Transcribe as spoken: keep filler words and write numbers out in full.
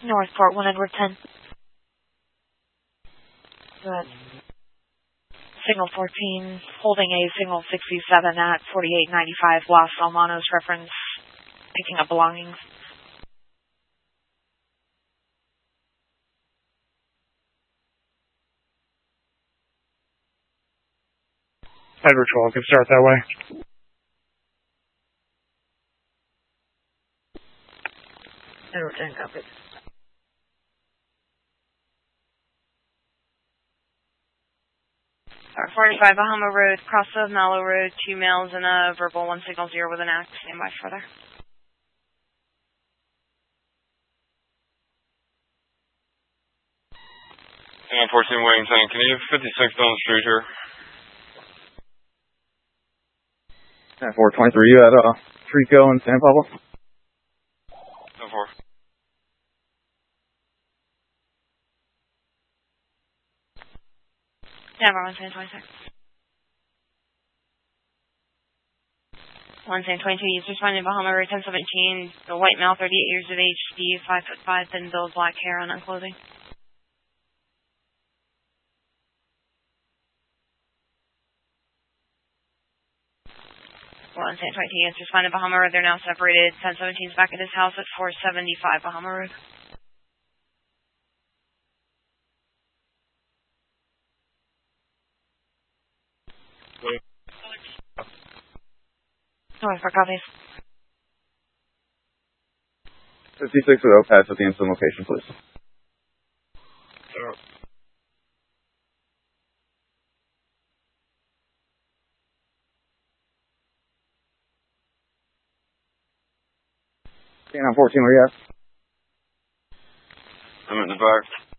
Northport, one Edward ten. Good. Signal fourteen, holding a signal sixty-seven at forty-eight ninety-five Los Almanos reference, picking up belongings. Edward twelve, can start that way. Edward ten, copy. forty-five Bahama Road, cross of Mallow Road, two males and a verbal, one signal zero with an act. Stand by further. And fourteen Wellington, can you fifty-six down the street here? ten four twenty-three, you at uh, Trico and San Pablo? ten four. Yeah, one San twenty-six. one San twenty-two, he's responding to Bahama Road ten seventeen, the white male, thirty-eight years of age, Steve, five foot five, thin build, black hair, on clothing. one San twenty-two, he's responding to Bahama Road, they're now separated. ten seventeen is back at his house at four seventy-five Bahama Road. North for copies. fifty-six with O P A D at the incident location, please. Sure. Stand on fourteen, where you at? I'm in the back.